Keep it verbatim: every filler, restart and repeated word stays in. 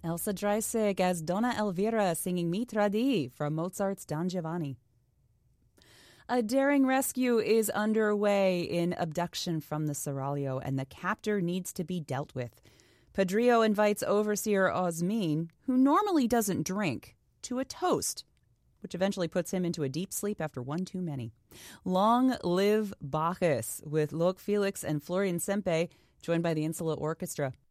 Elsa Dreisig as Donna Elvira singing Mi Tradi from Mozart's Don Giovanni. A daring rescue is underway in Abduction from the Seraglio, and the captor needs to be dealt with. Padrillo invites Overseer Osmin, who normally doesn't drink, to a toast, which eventually puts him into a deep sleep after one too many. Long live Bacchus, with Lok Felix and Florian Sempe, joined by the Insula Orchestra.